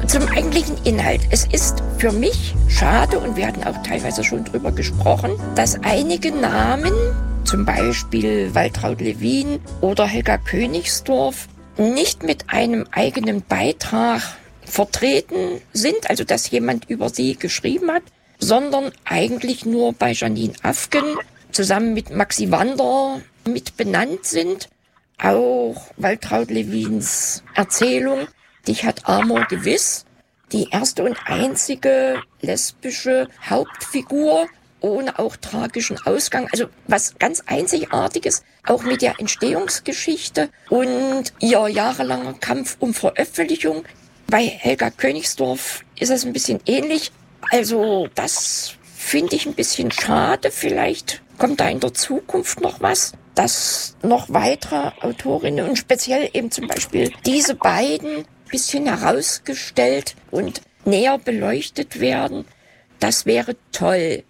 Zum eigentlichen Inhalt. Es ist für mich schade, und wir hatten auch teilweise schon drüber gesprochen, dass einige Namen, zum Beispiel Waltraud Lewin oder Helga Königsdorf, nicht mit einem eigenen Beitrag vertreten sind, also dass jemand über sie geschrieben hat, sondern eigentlich nur bei Janine Afken zusammen mit Maxi Wander mit benannt sind. Auch Waltraud Lewins Erzählung Dich hat Amor gewiss, die erste und einzige lesbische Hauptfigur ohne auch tragischen Ausgang, also was ganz Einzigartiges, auch mit der Entstehungsgeschichte und ihr jahrelanger Kampf um Veröffentlichung. Bei Helga Königsdorf ist es ein bisschen ähnlich, also das finde ich ein bisschen schade. Vielleicht kommt da in der Zukunft noch was, dass noch weitere Autorinnen und speziell eben zum Beispiel diese beiden ein bisschen herausgestellt und näher beleuchtet werden. Das wäre toll.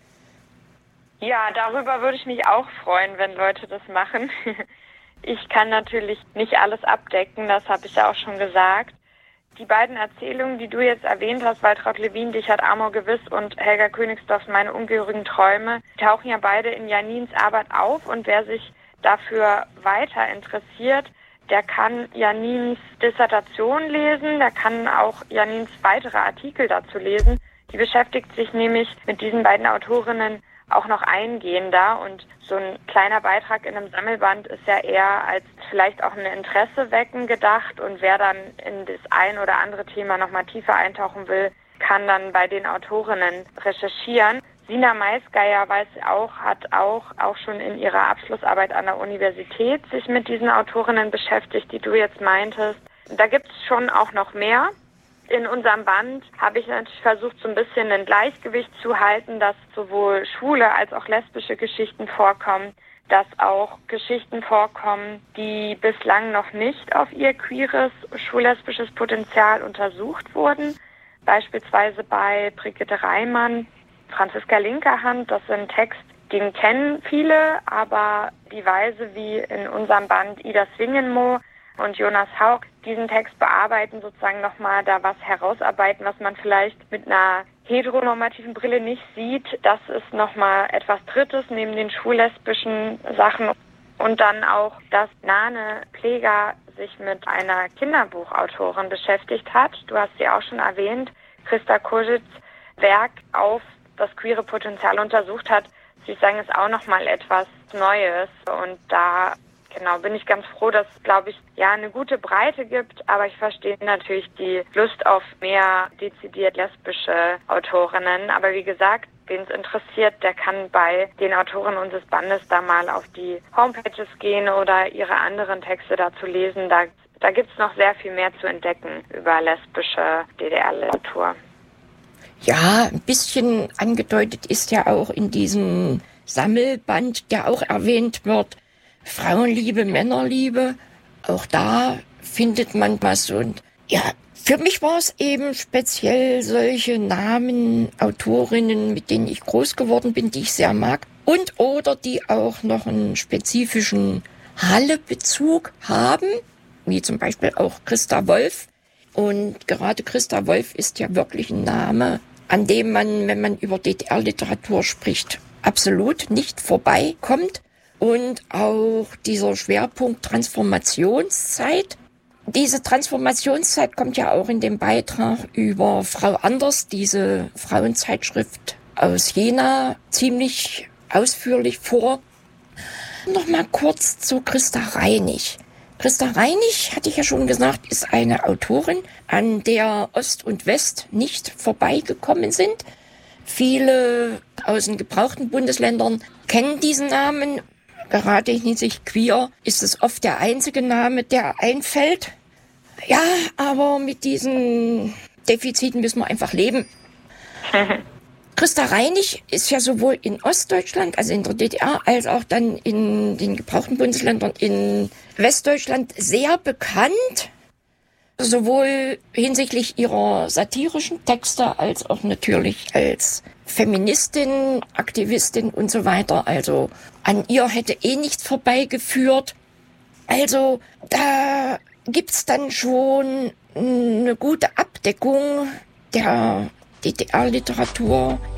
Ja, darüber würde ich mich auch freuen, wenn Leute das machen. Ich kann natürlich nicht alles abdecken, das habe ich ja auch schon gesagt. Die beiden Erzählungen, die du jetzt erwähnt hast, Waltraud Lewin, Dich hat Amor gewiss und Helga Königsdorfs Meine ungehörigen Träume, tauchen ja beide in Janins Arbeit auf, und wer sich dafür weiter interessiert, der kann Janins Dissertation lesen, der kann auch Janins weitere Artikel dazu lesen. Die beschäftigt sich nämlich mit diesen beiden Autorinnen auch noch eingehender, und so ein kleiner Beitrag in einem Sammelband ist ja eher als vielleicht auch ein Interesse wecken gedacht, und wer dann in das ein oder andere Thema nochmal tiefer eintauchen will, kann dann bei den Autorinnen recherchieren. Sina Maisgeier hat auch schon in ihrer Abschlussarbeit an der Universität sich mit diesen Autorinnen beschäftigt, die du jetzt meintest. Da gibt es schon auch noch mehr. In unserem Band habe ich natürlich versucht, so ein bisschen ein Gleichgewicht zu halten, dass sowohl schwule als auch lesbische Geschichten vorkommen, dass auch Geschichten vorkommen, die bislang noch nicht auf ihr queeres, schwul-lesbisches Potenzial untersucht wurden. Beispielsweise bei Brigitte Reimann, Franziska Linkerhand, das ist ein Text, den kennen viele, aber die Weise, wie in unserem Band Ida Swingenmo und Jonas Haug diesen Text bearbeiten, sozusagen nochmal da was herausarbeiten, was man vielleicht mit einer heteronormativen Brille nicht sieht. Das ist nochmal etwas Drittes neben den schwul-lesbischen Sachen. Und dann auch, dass Nane Pleger sich mit einer Kinderbuchautorin beschäftigt hat. Du hast sie auch schon erwähnt. Christa Koschitz Werk auf das queere Potenzial untersucht hat. Ich sagen, ist auch nochmal etwas Neues. Und da bin ich ganz froh, dass es, glaube ich, ja eine gute Breite gibt, aber ich verstehe natürlich die Lust auf mehr dezidiert lesbische Autorinnen. Aber wie gesagt, wen es interessiert, der kann bei den Autoren unseres Bandes da mal auf die Homepages gehen oder ihre anderen Texte dazu lesen. Da gibt es noch sehr viel mehr zu entdecken über lesbische DDR-Literatur. Ja, ein bisschen angedeutet ist ja auch in diesem Sammelband, der auch erwähnt wird, Frauenliebe, Männerliebe, auch da findet man was. Und ja, für mich war es eben speziell solche Namen, Autorinnen, mit denen ich groß geworden bin, die ich sehr mag, und oder die auch noch einen spezifischen Halle-Bezug haben, wie zum Beispiel auch Christa Wolf. Und gerade Christa Wolf ist ja wirklich ein Name, an dem man, wenn man über DDR-Literatur spricht, absolut nicht vorbeikommt. Und auch dieser Schwerpunkt Transformationszeit. Diese Transformationszeit kommt ja auch in dem Beitrag über Frau Anders, diese Frauenzeitschrift aus Jena, ziemlich ausführlich vor. Nochmal kurz zu Christa Reinig. Christa Reinig, hatte ich ja schon gesagt, ist eine Autorin, an der Ost und West nicht vorbeigekommen sind. Viele aus den gebrauchten Bundesländern kennen diesen Namen. Gerade hinsichtlich queer ist es oft der einzige Name, der einfällt. Ja, aber mit diesen Defiziten müssen wir einfach leben. Christa Reinig ist ja sowohl in Ostdeutschland, also in der DDR, als auch dann in den gebrauchten Bundesländern in Westdeutschland sehr bekannt. Sowohl hinsichtlich ihrer satirischen Texte als auch natürlich als Feministin, Aktivistin und so weiter. Also an ihr hätte nichts vorbeigeführt. Also da gibt's dann schon eine gute Abdeckung Abdeckung der DDR-Literatur